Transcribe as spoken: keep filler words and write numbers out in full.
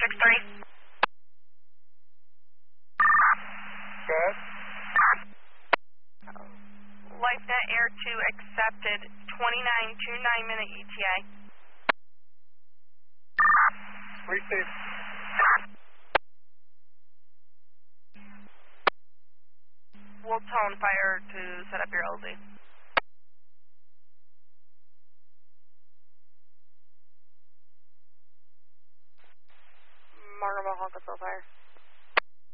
six three. Good. LifeNet Air two accepted, twenty-nine two nine minute E T A. Receive. We'll tone fire to set up your L Z. Margaret Honka, fire.